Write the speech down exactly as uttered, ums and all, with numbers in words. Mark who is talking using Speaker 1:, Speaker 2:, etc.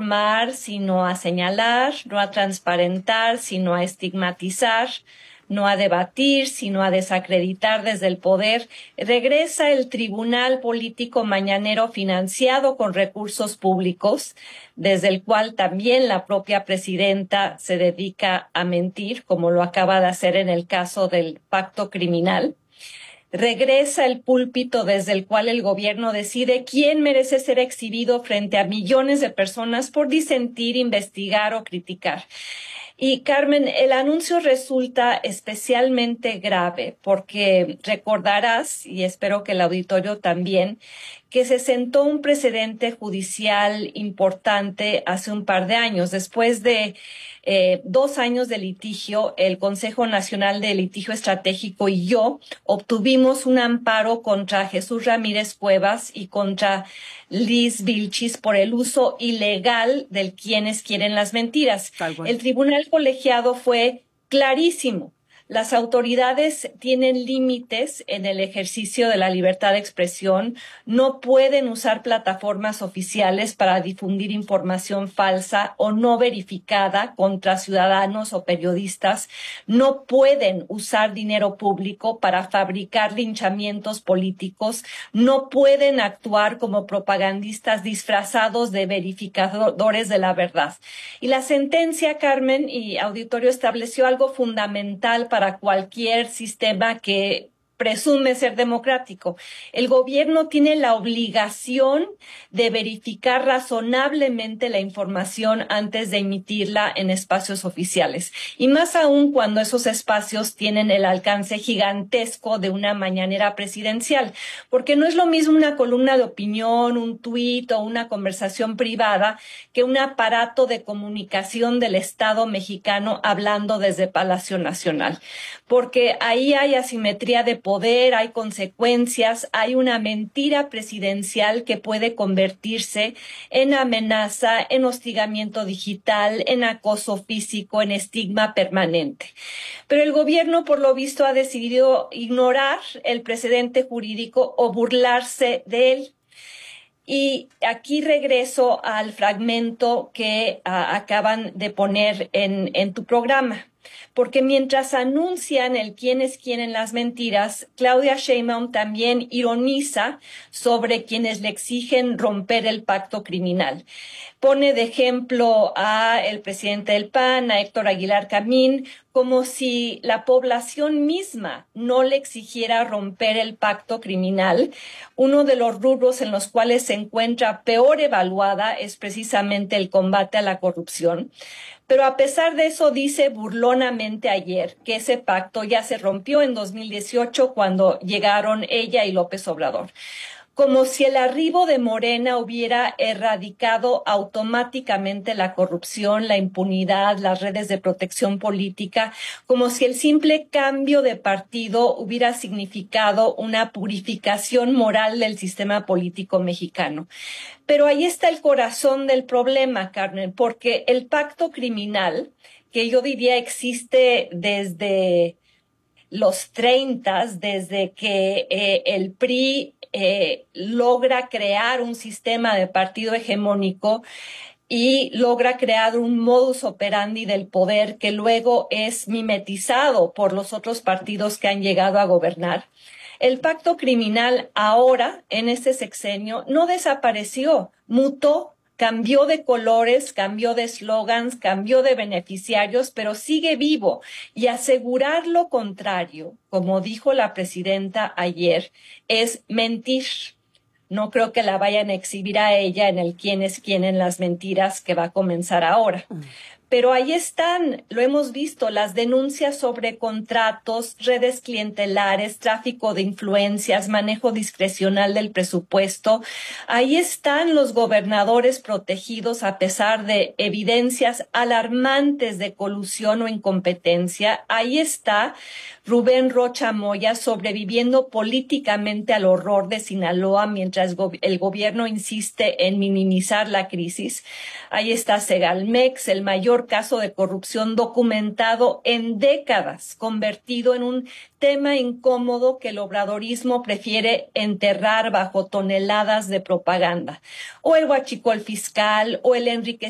Speaker 1: informar, sino a señalar, no a transparentar, sino a estigmatizar, no a debatir, sino a desacreditar desde el poder. Regresa el Tribunal Político Mañanero financiado con recursos públicos, desde el cual también la propia presidenta se dedica a mentir, como lo acaba de hacer en el caso del pacto criminal. Regresa el púlpito desde el cual el gobierno decide quién merece ser exhibido frente a millones de personas por disentir, investigar o criticar. Y Carmen, el anuncio resulta especialmente grave porque recordarás, y espero que el auditorio también, que se sentó un precedente judicial importante hace un par de años. Después de eh, dos años de litigio, el Consejo Nacional de Litigio Estratégico y yo obtuvimos un amparo contra Jesús Ramírez Cuevas y contra Liz Vilchis por el uso ilegal del quienes quieren las mentiras. El tribunal colegiado fue clarísimo. Las autoridades tienen límites en el ejercicio de la libertad de expresión, no pueden usar plataformas oficiales para difundir información falsa o no verificada contra ciudadanos o periodistas, no pueden usar dinero público para fabricar linchamientos políticos, no pueden actuar como propagandistas disfrazados de verificadores de la verdad. Y la sentencia, Carmen y auditorio, estableció algo fundamental para para cualquier sistema que presume ser democrático. El gobierno tiene la obligación de verificar razonablemente la información antes de emitirla en espacios oficiales. Y más aún cuando esos espacios tienen el alcance gigantesco de una mañanera presidencial. Porque no es lo mismo una columna de opinión, un tuit o una conversación privada que un aparato de comunicación del Estado mexicano hablando desde Palacio Nacional. Porque ahí hay asimetría de poder. Poder, hay consecuencias, hay una mentira presidencial que puede convertirse en amenaza, en hostigamiento digital, en acoso físico, en estigma permanente. Pero el gobierno, por lo visto, ha decidido ignorar el precedente jurídico o burlarse de él. Y aquí regreso al fragmento que uh, acaban de poner en, en tu programa. Porque mientras anuncian el quiénes quieren las mentiras, Claudia Sheinbaum también ironiza sobre quienes le exigen romper el pacto criminal. Pone de ejemplo a el presidente del P A N, a Héctor Aguilar Camín, como si la población misma no le exigiera romper el pacto criminal. Uno de los rubros en los cuales se encuentra peor evaluada es precisamente el combate a la corrupción. Pero a pesar de eso, dice burlonamente ayer que ese pacto ya se rompió en dos mil dieciocho cuando llegaron ella y López Obrador. Como si el arribo de Morena hubiera erradicado automáticamente la corrupción, la impunidad, las redes de protección política, como si el simple cambio de partido hubiera significado una purificación moral del sistema político mexicano. Pero ahí está el corazón del problema, Carmen, porque el pacto criminal, que yo diría existe desde los treintas, desde que eh, el P R I eh, logra crear un sistema de partido hegemónico y logra crear un modus operandi del poder que luego es mimetizado por los otros partidos que han llegado a gobernar. El pacto criminal ahora, en este sexenio, no desapareció, mutó, cambió de colores, cambió de eslogans, cambió de beneficiarios, pero sigue vivo. Y asegurar lo contrario, como dijo la presidenta ayer, es mentir. No creo que la vayan a exhibir a ella en el quiénes quieren las mentiras que va a comenzar ahora. Pero ahí están, lo hemos visto, las denuncias sobre contratos, redes clientelares, tráfico de influencias, manejo discrecional del presupuesto. Ahí están los gobernadores protegidos a pesar de evidencias alarmantes de colusión o incompetencia. Ahí está Rubén Rocha Moya sobreviviendo políticamente al horror de Sinaloa mientras el gobierno insiste en minimizar la crisis. Ahí está Segalmex, el mayor caso de corrupción documentado en décadas, convertido en un tema incómodo que el obradorismo prefiere enterrar bajo toneladas de propaganda. O el huachicol fiscal, o el enriquecimiento